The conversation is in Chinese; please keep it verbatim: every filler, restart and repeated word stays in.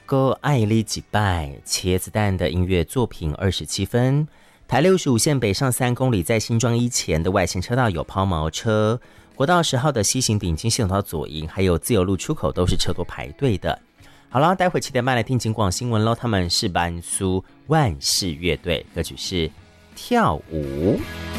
歌爱你几拜，茄子蛋的音乐作品二十七分。台六十五线北上三公里，在新庄一前的外线车道有抛锚车，国道十号的西行顶金系统到左营，还有自由路出口都是车多排队的。好了，待会七点半来听警广新闻喽。他们是班苏万氏乐队，歌曲是跳舞。